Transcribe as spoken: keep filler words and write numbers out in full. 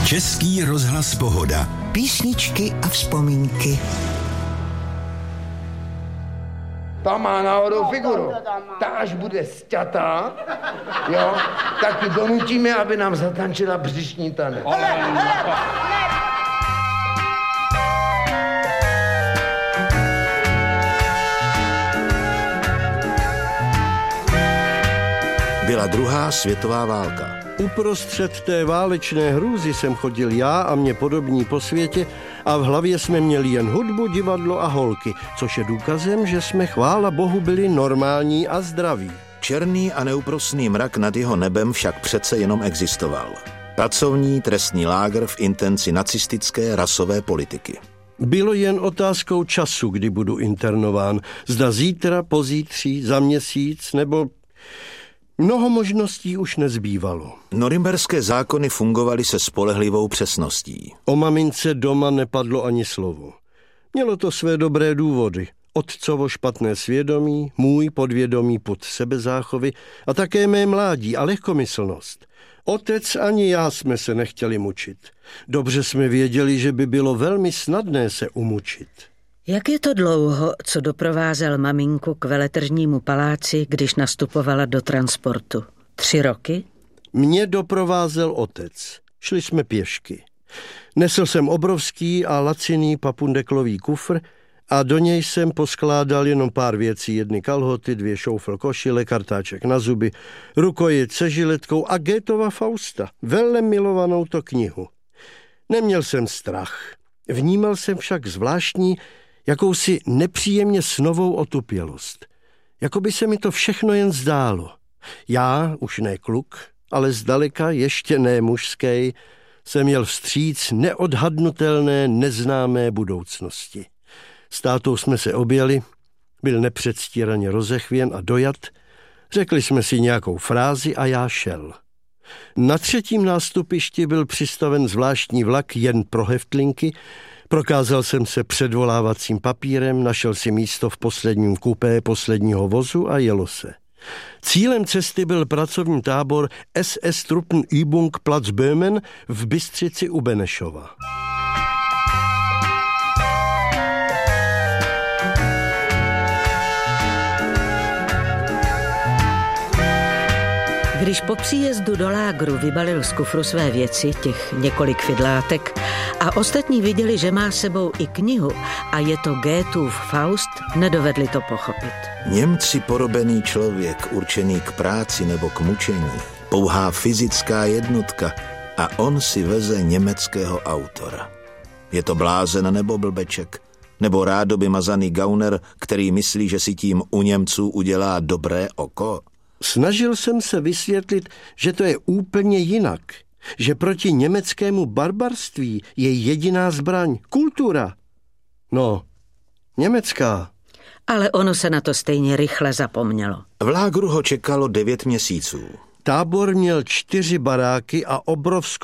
Český rozhlas Pohoda. Písničky a vzpomínky. Ta má náhodou figuru. Ta až bude sťatá, jo, tak ji donutíme, aby nám zatančila břišní tanec. Byla druhá světová válka. Uprostřed té válečné hrůzy jsem chodil já a mě podobní po světě a v hlavě jsme měli jen hudbu, divadlo a holky, což je důkazem, že jsme, chvála Bohu, byli normální a zdraví. Černý a neúprosný mrak nad jeho nebem však přece jenom existoval. Pracovní trestní lágr v intenci nacistické rasové politiky. Bylo jen otázkou času, kdy budu internován. Zda zítra, pozítří, za měsíc nebo... Mnoho možností už nezbývalo. Norimberské zákony fungovaly se spolehlivou přesností. O mamince doma nepadlo ani slovo. Mělo to své dobré důvody. Otcovo špatné svědomí, můj podvědomí pud sebezáchovy a také mé mládí a lehkomyslnost. Otec ani já jsme se nechtěli mučit. Dobře jsme věděli, že by bylo velmi snadné se umučit. Jak je to dlouho, co doprovázel maminku k Veletržnímu paláci, když nastupovala do transportu? Tři roky? Mě doprovázel otec. Šli jsme pěšky. Nesl jsem obrovský a laciný papundeklový kufr a do něj jsem poskládal jenom pár věcí. Jedny kalhoty, dvě šoufl košile, kartáček na zuby, rukojit se žiletkou a Goethova Fausta, velmi milovanou to knihu. Neměl jsem strach. Vnímal jsem však zvláštní, jakousi nepříjemně snovou otupělost. Jako by se mi to všechno jen zdálo. Já, už ne kluk, ale zdaleka ještě ne mužský, jsem měl vstříc neodhadnutelné, neznámé budoucnosti. S tátou jsme se objeli, byl nepředstíraně rozechvěn a dojat, řekli jsme si nějakou frázi a já šel. Na třetím nástupišti byl přistaven zvláštní vlak jen pro heftlinky. Prokázal jsem se předvolávacím papírem, našel si místo v posledním kupé posledního vozu a jelo se. Cílem cesty byl pracovní tábor S S Truppenübung Platz Böhmen v Bystřici u Benešova. Když po příjezdu do lágru vybalil z kufru své věci, těch několik fidlátek, a ostatní viděli, že má sebou i knihu a je to Goethův Faust, nedovedli to pochopit. Němci porobený člověk, určený k práci nebo k mučení, pouhá fyzická jednotka a on si veze německého autora. Je to blázen nebo blbeček, nebo rádoby mazaný gauner, který myslí, že si tím u Němců udělá dobré oko? Snažil jsem se vysvětlit, že to je úplně jinak, že proti německému barbarství je jediná zbraň kultura. No, německá. Ale ono se na to stejně rychle zapomnělo. V lágru ho čekalo devět měsíců. Tábor měl čtyři baráky a obrovskou